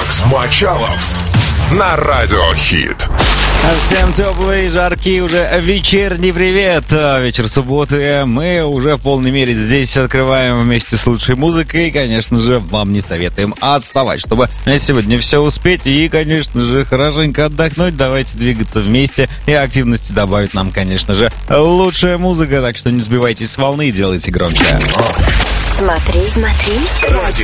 Алекс Мочалов на Радиохит. Всем теплый, жаркий уже вечерний привет. Вечер субботы. Мы уже в полной мере здесь открываем вместе с лучшей музыкой. И, конечно же, вам не советуем отставать, чтобы сегодня все успеть. И, конечно же, хорошенько отдохнуть. Давайте двигаться вместе. И активности добавит нам, конечно же, лучшая музыка. Так что не сбивайтесь с волны и делайте громче. Смотри.